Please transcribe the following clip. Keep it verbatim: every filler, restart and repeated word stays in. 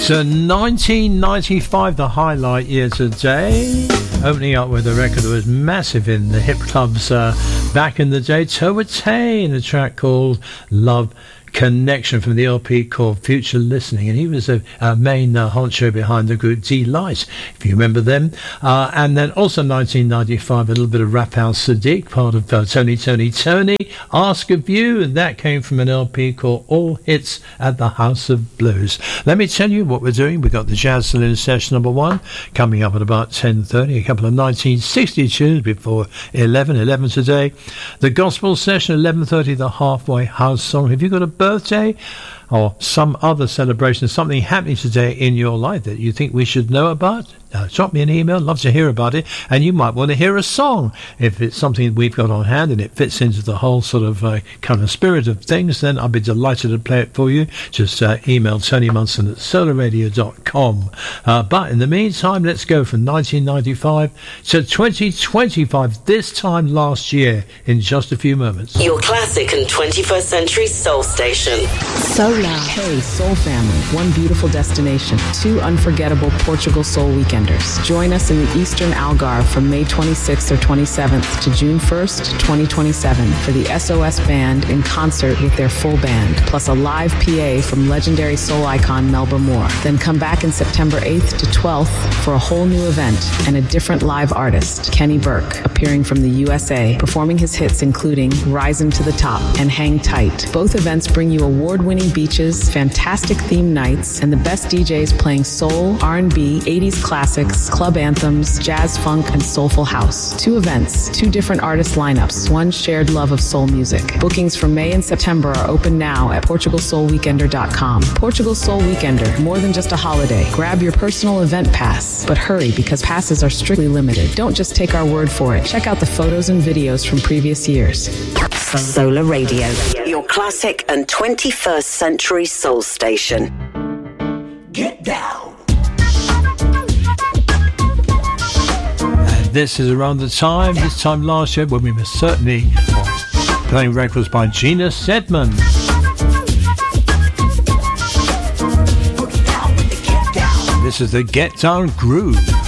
So nineteen ninety-five, the highlight year today. Opening up with a record that was massive in the hip clubs uh, back in the day. Toa Tane, a track called Love Connection from the L P called Future Listening, and he was a, a main uh, honcho behind the group D-Light, if you remember them. Uh, and then also nineteen ninety-five, a little bit of Rap House Sadiq, part of uh, Tony Tony Tony, Ask of You, and that came from an L P called All Hits at the House of Blues. Let me tell you what we're doing. We've got the Jazz Saloon session number one coming up at about ten thirty, a couple of nineteen sixty tunes before eleven, eleven today. The Gospel session, eleven thirty, the Halfway House song. Have you got a birthday or some other celebration, something happening today in your life that you think we should know about? Uh, drop me an email, love to hear about it, and you might want to hear a song if it's something we've got on hand and it fits into the whole sort of uh, kind of spirit of things. Then I'll be delighted to play it for you. Just uh, email Tony Munson at solar radio dot com. Uh, but in the meantime, let's go from nineteen ninety-five to twenty twenty-five, this time last year, in just a few moments. Your classic and twenty-first century soul station. Solar. Hey, soul family, one beautiful destination, two unforgettable Portugal soul weekenders. Join us in the Eastern Algarve from May twenty-sixth or twenty-seventh to June first, twenty twenty-seven for the S O S Band in concert with their full band, plus a live P A from legendary soul icon Melba Moore. Then come back in September eighth to twelfth for a whole new event and a different live artist, Kenny Burke, appearing from the U S A, performing his hits including Rising to the Top and Hang Tight. Both events bring you award-winning beaches, fantastic theme nights, and the best D Js playing soul, R and B, eighties classics, club anthems, jazz, funk, and soulful house. Two events, two different artist lineups, one shared love of soul music. Bookings for May and September are open now at portugal soul weekender dot com. Portugal Soul Weekender, more than just a holiday. Grab your personal event pass, but hurry because passes are strictly limited. Don't just take our word for it. Check out the photos and videos from previous years. Solar Radio, your classic and twenty-first century soul station. Get down. This is around the time, this time last year, when we were certainly playing records by Gina Sedman. This is the Get Down Groove.